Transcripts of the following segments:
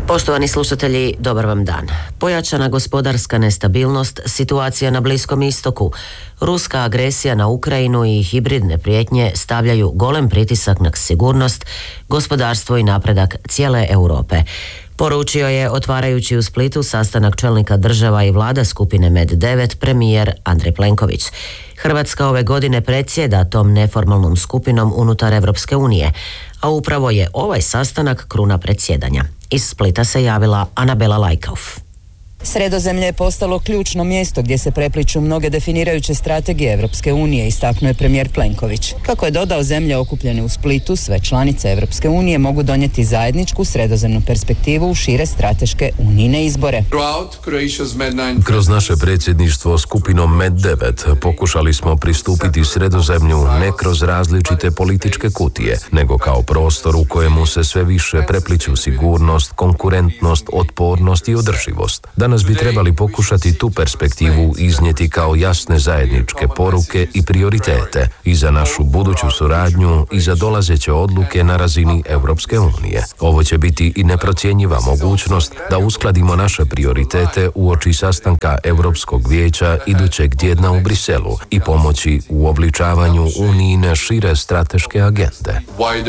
Poštovani slušatelji, dobar vam dan. Pojačana gospodarska nestabilnost, situacija na Bliskom istoku, ruska agresija na Ukrajinu i hibridne prijetnje stavljaju golem pritisak na sigurnost, gospodarstvo i napredak cijele Europe. Poručio je, otvarajući u Splitu sastanak čelnika država i vlada skupine MED-9, premijer Andrej Plenković. Hrvatska ove godine predsjeda tom neformalnom skupinom unutar Europske unije, a upravo je ovaj sastanak kruna predsjedanja. Iz Splita se javila Anabela Lajkauf. Sredozemlje je postalo ključno mjesto gdje se prepliču mnoge definirajuće strategije Europske unije, istaknuo je premijer Plenković. Kako je dodao, zemlje okupljene u Splitu, sve članice Europske unije mogu donijeti zajedničku sredozemnu perspektivu u šire strateške unijine izbore. Kroz naše predsjedništvo skupinom MED-9 pokušali smo pristupiti Sredozemlju ne kroz različite političke kutije, nego kao prostor u kojemu se sve više prepliću sigurnost, konkurentnost, otpornost i održivost. Danas bi trebali pokušati tu perspektivu iznijeti kao jasne zajedničke poruke i prioritete i za našu buduću suradnju i za dolazeće odluke na razini Europske unije. Ovo će biti i neprocjenjiva mogućnost da uskladimo naše prioritete uoči sastanka Europskog vijeća idućeg tjedna u Briselu i pomoći u obličavanju unijine šire strateške agende.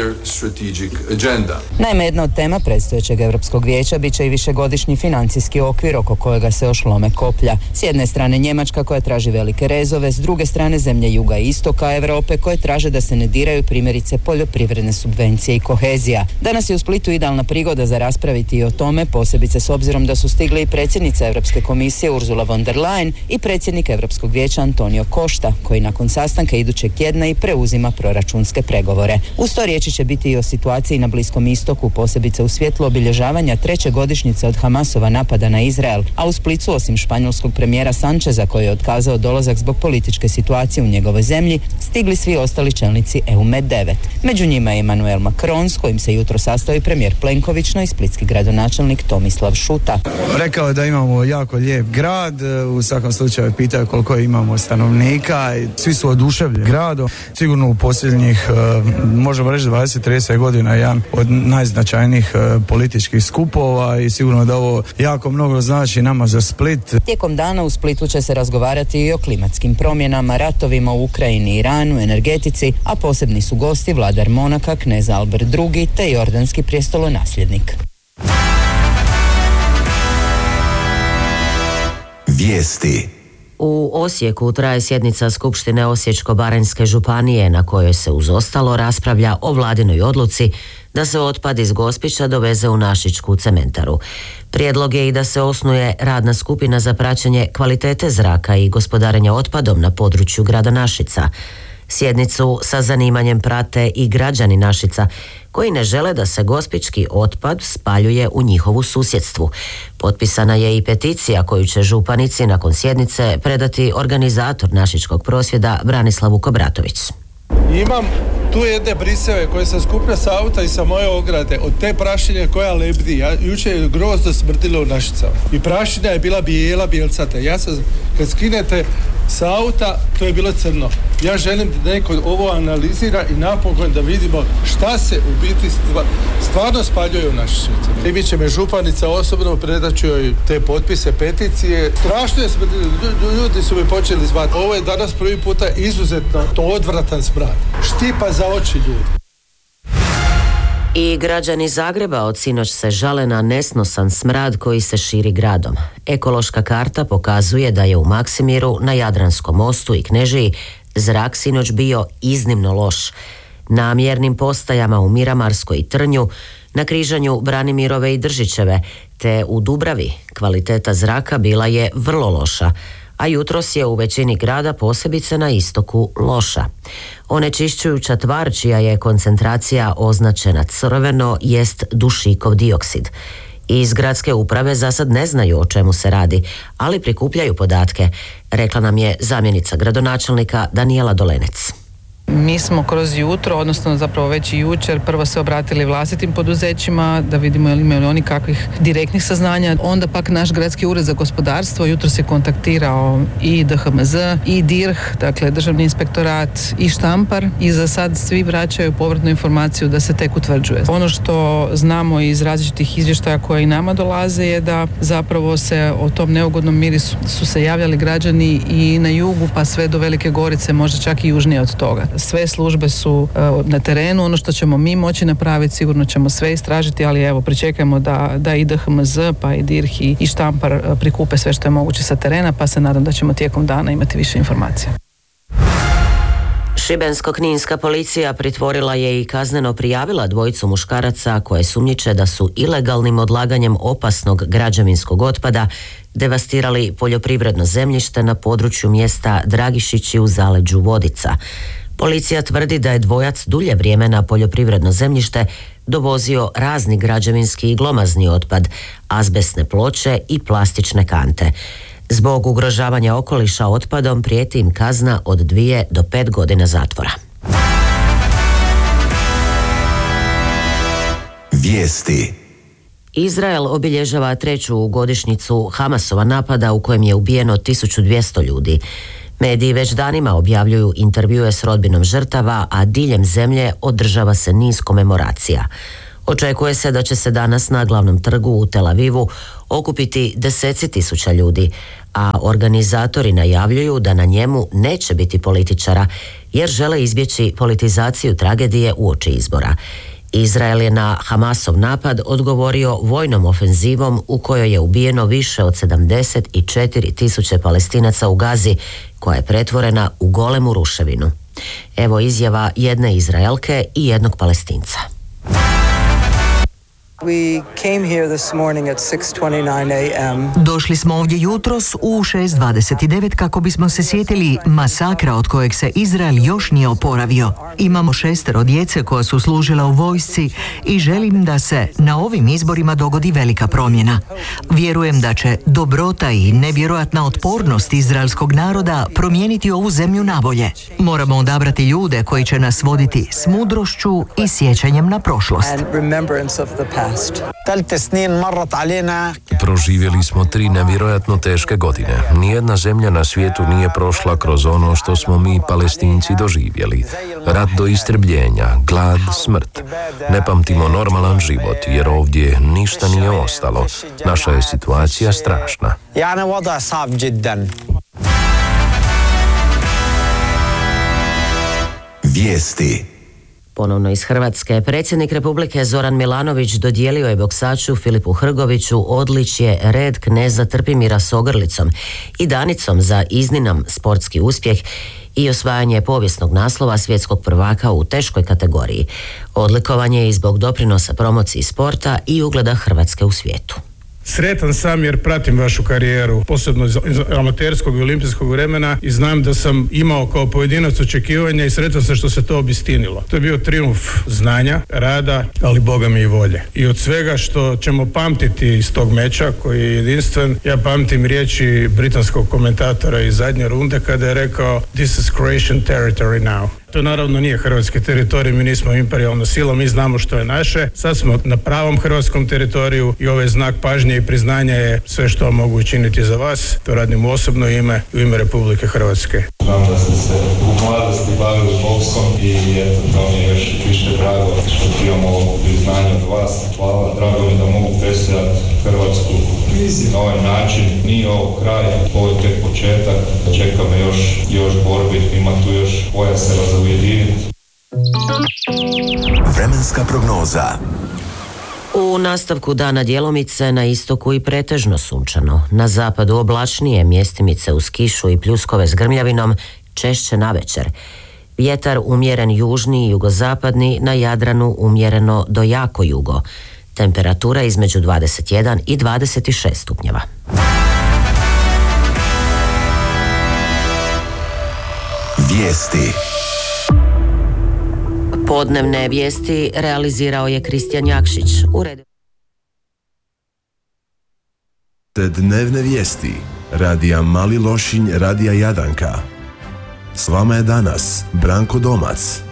Naime, jedna od tema predstojećeg Europskog vijeća bit će i višegodišnji financijski okvir oko kojega se još lome koplja. S jedne strane Njemačka koja traži velike rezove, s druge strane zemlje juga i istoka Europe koje traže da se ne diraju primjerice poljoprivredne subvencije i kohezija. Danas je u Splitu idealna prigoda za raspraviti i o tome, posebice s obzirom da su stigli i predsjednica Europske komisije Ursula von der Leyen i predsjednik Europskog vijeća Antonio Costa, koji nakon sastanka idućeg tjedna i preuzima proračunske pregovore. Uz to riječi će biti i o situaciji na Bliskom istoku, posebice u svjetlu obilježavanja 3. godišnjice od Hamasova napada na Izrael, a u Splitu osim španjolskog premijera Sancheza koji je otkazao dolazak zbog političke situacije u njegovoj zemlji, stigli svi ostali čelnici EU MED-9. Među njima je Emmanuel Macron, s kojim se jutro sastao i premijer Plenković, no i splitski gradonačelnik Tomislav Šuta. Rekao je da imamo jako lijep grad, u svakom slučaju pitao koliko imamo stanovnika i svi su oduševljeni gradom. Sigurno u posljednjih, možemo reći 20-30 godina, jedan od najznačajnijih političkih skupova i sigurno da ovo jako mnogo znači nama za Split. Tijekom dana u Splitu će se razgovarati i o klimatskim promjenama, ratovima u Ukrajini i Iranu, energetici, a posebni su gosti vladar Monaka, knez Albert II te jordanski prijestolonasljednik. Vijesti. U Osijeku traje sjednica Skupštine Osječko-baranjske županije na kojoj se uz ostalo raspravlja o vladinoj odluci da se otpad iz Gospića doveze u Našičku cementaru. Prijedlog je i da se osnuje radna skupina za praćenje kvalitete zraka i gospodarenja otpadom na području grada Našica. Sjednicu sa zanimanjem prate i građani Našica koji ne žele da se gospićki otpad spaljuje u njihovu susjedstvu. Potpisana je i peticija koju će županici nakon sjednice predati organizator našičkog prosvjeda Branislav Vukobratović. Imam tu jedne briseve koje sam skupio sa auta i sa moje ograde od te prašine koja lebdi. Jučer je grozno smrdilo u Našicama. I prašina je bila bijela, bijelcata. Ja sam, kad skinete sa auta, to je bilo crno. Ja želim da neko ovo analizira i napokon da vidimo šta se u biti stvarno spaljuje u Našičicama. I bit će me županica osobno, predaću joj te potpise, peticije. Strašno je smrdilo. Ljudi su me počeli zvati. Ovo je danas prvi puta izuzetno to odvratan smrad. Štipa za oči ljudi. I građani Zagreba od sinoć se žale na nesnosan smrad koji se širi gradom. Ekološka karta pokazuje da je u Maksimiru, na Jadranskom mostu i Knežiji zrak sinoć bio iznimno loš. Na mjernim postajama u Miramarskoj i Trnju, na križanju Branimirove i Držićeve, te u Dubravi kvaliteta zraka bila je vrlo loša, a jutros je u većini grada, posebice na istoku, loša. Onečišćujuća tvar čija je koncentracija označena crveno jest dušikov dioksid. Iz gradske uprave za sad ne znaju o čemu se radi, ali prikupljaju podatke, rekla nam je zamjenica gradonačelnika Danijela Dolenec. Mi smo kroz jutro, odnosno zapravo već i jučer, prvo se obratili vlastitim poduzećima da vidimo imaju li oni kakvih direktnih saznanja. Onda pak naš gradski ured za gospodarstvo jutro se kontaktirao i DHMZ i DIRH, dakle Državni inspektorat i Štampar, i za sad svi vraćaju povratnu informaciju da se tek utvrđuje. Ono što znamo iz različitih izvještaja koje i nama dolaze je da zapravo se o tom neugodnom mirisu su se javljali građani i na jugu pa sve do Velike Gorice, možda čak i južnije od toga. Sve službe su na terenu, ono što ćemo mi moći napraviti sigurno ćemo sve istražiti, ali evo pričekajmo da i DHMZ pa i DIRH i Štampar prikupe sve što je moguće sa terena, pa se nadam da ćemo tijekom dana imati više informacija. Šibensko-kninska policija pritvorila je i kazneno prijavila dvojicu muškaraca koje sumnjiče da su ilegalnim odlaganjem opasnog građevinskog otpada devastirali poljoprivredno zemljište na području mjesta Dragišići u zaleđu Vodica. Policija tvrdi da je dvojac dulje vrijeme na poljoprivredno zemljište dovozio razni građevinski i glomazni otpad, azbestne ploče i plastične kante. Zbog ugrožavanja okoliša otpadom prijeti im kazna od 2 do 5 godina zatvora. Vijesti. Izrael obilježava 3. godišnjicu Hamasova napada u kojem je ubijeno 1200 ljudi. Mediji već danima objavljuju intervjue s rodbinom žrtava, a diljem zemlje održava se niz komemoracija. Očekuje se da će se danas na glavnom trgu u Tel Avivu okupiti deseci tisuća ljudi, a organizatori najavljuju da na njemu neće biti političara jer žele izbjeći politizaciju tragedije uoči izbora. Izrael je na Hamasov napad odgovorio vojnom ofenzivom u kojoj je ubijeno više od 74.000 Palestinaca u Gazi, koja je pretvorena u golemu ruševinu. Evo izjava jedne Izraelke i jednog Palestinca. Došli smo ovdje jutros u 6:29 kako bismo se sjetili masakra od kojeg se Izrael još nije oporavio. Imamo 6 djece koja su služila u vojsci i želim da se na ovim izborima dogodi velika promjena. Vjerujem da će dobrota i nevjerojatna otpornost izraelskog naroda promijeniti ovu zemlju nabolje. Moramo odabrati ljude koji će nas voditi s mudrošću i sjećanjem na prošlost. Proživjeli smo 3 nevjerojatno teške godine. Nijedna zemlja na svijetu nije prošla kroz ono što smo mi Palestinci doživjeli. Rat do istrebljenja, glad, smrt. Ne pamtimo normalan život jer ovdje ništa nije ostalo. Naša je situacija strašna. Vijesti. Ponovno iz Hrvatske, predsjednik Republike Zoran Milanović dodijelio je boksaču Filipu Hrgoviću odličje Red kneza Trpimira s ogrlicom i Danicom za izniman sportski uspjeh i osvajanje povijesnog naslova svjetskog prvaka u teškoj kategoriji. Odlikovanje je i zbog doprinosa promociji sporta i ugleda Hrvatske u svijetu. Sretan sam jer pratim vašu karijeru, posebno iz amaterskog i olimpijskog vremena, i znam da sam imao kao pojedinac očekivanja i sretan sam što se to obistinilo. To je bio trijumf znanja, rada, ali Boga mi i volje. I od svega što ćemo pamtiti iz tog meča koji je jedinstven, ja pamtim riječi britanskog komentatora iz zadnje runde kada je rekao "This is Croatian territory now." To naravno nije hrvatski teritorij, mi nismo imperijalna sila, mi znamo što je naše. Sad smo na pravom hrvatskom teritoriju i ovaj znak pažnje i priznanja je sve što mogu učiniti za vas. To radim u osobno ime i u ime Republike Hrvatske. Znam da ste se u mladosti bavili boksom i eto, to mi je još više drago što imamo ovo priznanje od vas. Hvala, drago mi da mogu predstavljati Hrvatsku na ovaj način. Nije ovo kraj, ovo je tek početak. Čeka me još borbi, ima tu još pojaseva za ujediniti. Vremenska prognoza. U nastavku dana djelomice, na istoku i pretežno sunčano. Na zapadu oblačnije, mjestimice uz kišu i pljuskove s grmljavinom, češće navečer. Vjetar umjeren južni i jugozapadni, na Jadranu umjereno do jako jugo. Temperatura između 21 i 26 stupnjeva. Vijesti. Podnevne vijesti realizirao je Kristijan Jakšić. Dnevne vijesti. Radija Mali Lošinj, Radija Jadanka. S vama je danas Branko Domac.